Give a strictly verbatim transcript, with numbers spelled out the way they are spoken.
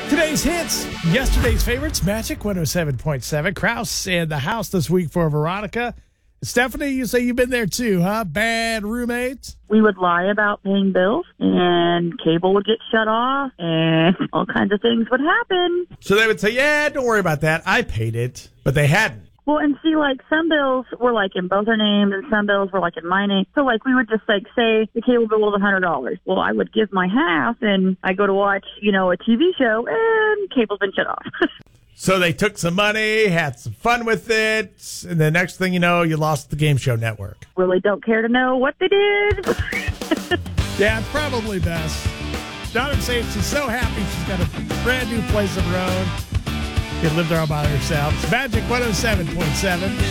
Today's hits, yesterday's favorites, Magic one oh seven point seven. Kraus in the house this week for Veronica. Stephanie, you say you've been there too, huh? Bad roommates? We would lie about paying bills, and cable would get shut off, and all kinds of things would happen. So they would say, yeah, don't worry about that. I paid it. But they hadn't. Well, and see, like, some bills were, like, in both our names, and some bills were, like, in my name. So, like, we would just, like, say the cable bill was one hundred dollars. Well, I would give my half, and I go to watch, you know, a T V show, and cable's been shut off. So they took some money, had some fun with it, and the next thing you know, you lost the game show network. Really don't care to know what they did. Yeah, probably best. Daughter's saying she's so happy she's got a brand new place of her own. She can live there all by herself. It's Magic one oh seven point seven.